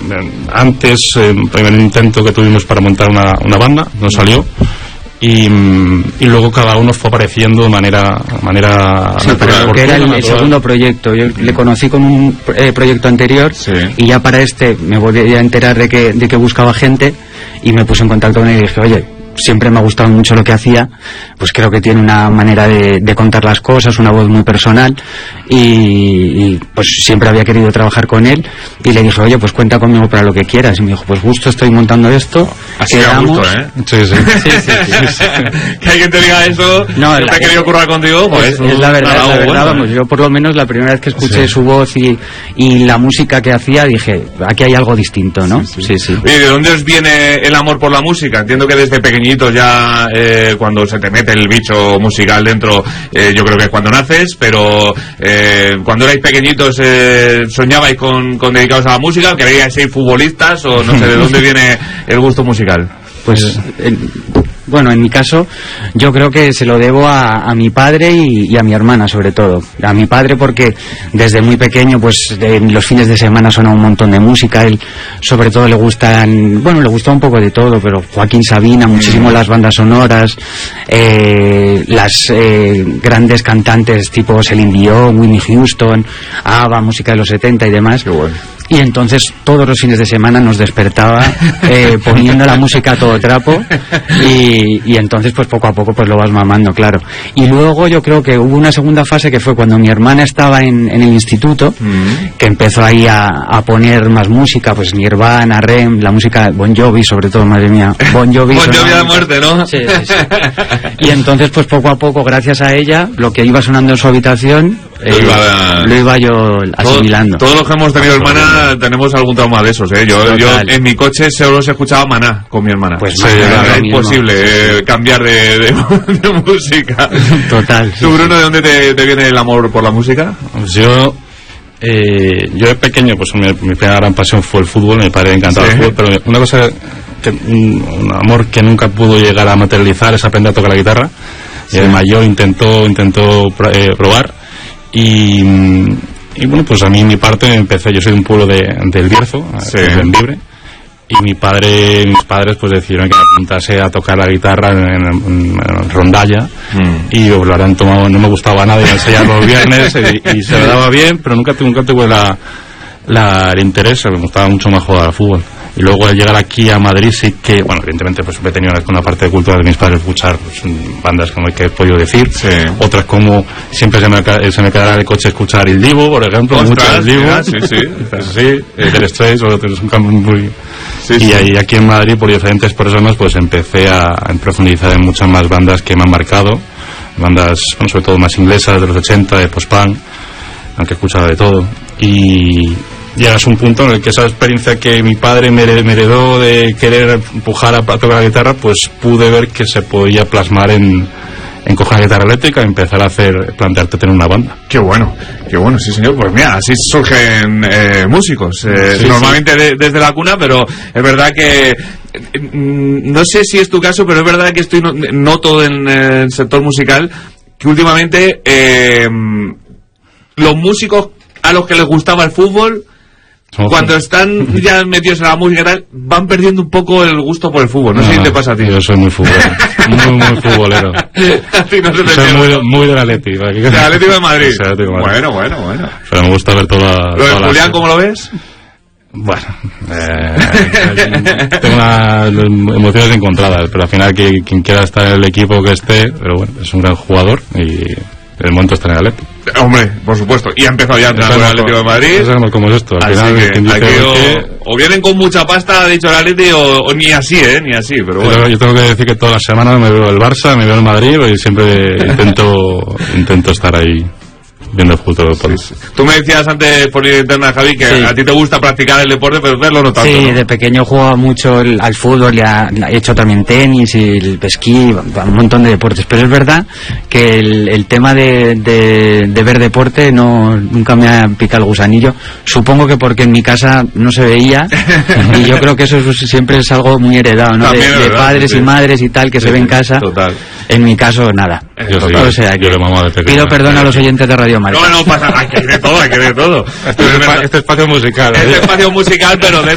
antes, el primer intento que tuvimos para montar una banda, no salió. Y luego cada uno fue apareciendo de manera sí, pero que era el segundo proyecto. Yo le conocí con un proyecto anterior, sí, y ya para me volví a enterar de que buscaba gente y me puse en contacto con él y dije, oye, siempre me ha gustado mucho lo que hacía, pues creo que tiene una manera de contar las cosas, una voz muy personal, y pues siempre había querido trabajar con él, y le dije, oye, pues cuenta conmigo para lo que quieras, y me dijo, pues justo estoy montando esto. Así a gusto, Sí. Que alguien te diga eso, no te ha querido currar contigo, pues es la verdad, vamos, yo por lo menos la primera vez que escuché su voz y la música que hacía, dije, aquí hay algo distinto, ¿no? Sí. ¿Y de dónde os viene el amor por la música? Entiendo que desde pequeñitos ya, cuando se te mete el bicho musical dentro, yo creo que es cuando naces, pero cuando erais pequeñitos, ¿soñabais con dedicaros a la música? ¿Queríais ser futbolistas? O no sé, ¿de dónde viene el gusto musical? Pues bueno, en mi caso yo creo que se lo debo a mi padre y a mi hermana, sobre todo. A mi padre porque desde muy pequeño, pues los fines de semana sonaba un montón de música. Él sobre todo le gusta un poco de todo, pero Joaquín Sabina, muchísimo las bandas sonoras, las grandes cantantes tipo Celine Dion, Whitney Houston, ABBA, música de los 70 y demás. Qué bueno. Y entonces todos los fines de semana nos despertaba poniendo la música a todo trapo y entonces pues poco a poco pues lo vas mamando, claro. Y luego yo creo que hubo una segunda fase que fue cuando mi hermana estaba en el instituto, que empezó ahí a poner más música, pues Nirvana, REM, la música Bon Jovi sobre todo, madre mía, Bon Jovi a muerte, ¿no? Sí. Y entonces pues poco a poco, gracias a ella, lo que iba sonando en su habitación lo iba yo asimilando. Todos los que hemos tenido hermana tenemos algún trauma de esos, Yo en mi coche solo se escuchaba Maná con mi hermana. Pues era imposible cambiar de música. Total. ¿Tú, Bruno, de dónde te viene el amor por la música? Pues yo de pequeño, pues mi primera gran pasión fue el fútbol. Mi padre encantaba el fútbol, pero una cosa un amor que nunca pudo llegar a materializar es aprender a tocar la guitarra. De mayor intentó probar. Y bueno, pues a mí mi parte empecé, yo soy de un pueblo del Bierzo, en Vibre, y mis padres pues decidieron que me apuntase a tocar la guitarra en rondalla, y lo habrán tomado, no me gustaba nada, iba a ensayar los viernes y se me daba bien, pero nunca tuve el interés, me gustaba mucho más jugar al fútbol. Y luego al llegar aquí a Madrid sí que, bueno, evidentemente pues he tenido una parte de cultura de mis padres escuchar pues, bandas como el que he podido decir, otras como siempre se me quedará en el coche escuchar El Divo, por ejemplo. Ostras, mucho El Divo, El Straits, es un campo muy... Y ahí aquí en Madrid, por diferentes personas, pues empecé a profundizar en muchas más bandas que me han marcado, bandas, bueno, sobre todo más inglesas, de los 80, de post-punk, aunque he escuchado de todo. Y llegas a un punto en el que esa experiencia que mi padre me heredó de querer empujar a tocar la guitarra, pues pude ver que se podía plasmar en coger la guitarra eléctrica y empezar a plantearte tener una banda. Qué bueno, sí señor. Pues mira, así surgen músicos, normalmente desde la cuna, pero es verdad que no sé si es tu caso, pero es verdad que noto en el sector musical que últimamente los músicos a los que les gustaba el fútbol, cuando están ya metidos en la música y tal, van perdiendo un poco el gusto por el fútbol. No sé si te pasa a ti. Yo soy muy futbolero. muy futbolero. A ti no se te soy muy del Atlético. ¿Del Atlético de Madrid? Sí, Atlético de Madrid. Bueno. Pero me gusta ver toda ¿Lo de Julián cómo lo ves? Bueno, tengo unas emociones encontradas, pero al final quien quiera estar en el equipo que esté, pero bueno, es un gran jugador y el momento está en el Atlético. Hombre, por supuesto, y ha empezado ya a entrenar con el Atlético de Madrid. Sabemos cómo es esto. Al final, que o vienen con mucha pasta, ha dicho el Atlético, o ni así, pero bueno. Yo tengo que decir que todas las semanas me veo el Barça, me veo el Madrid, y siempre intento estar ahí viendo el fútbol. Sí. Tú me decías antes por internet, Javi, que a ti te gusta practicar el deporte, pero verlo no tanto. Sí, ¿no? De pequeño jugaba mucho al fútbol, he hecho también tenis y el esquí, un montón de deportes, pero es verdad que el tema de ver deporte nunca me ha picado el gusanillo. Supongo que porque en mi casa no se veía y yo creo que eso siempre es algo muy heredado, ¿no? De padres y madres y tal, que se ve en casa. Total. En mi caso, nada. Yo le mamo de pequeño. Pido perdón a los oyentes de Radio Marca. No pasa nada, hay que de todo. Este espacio musical. Este espacio musical, pero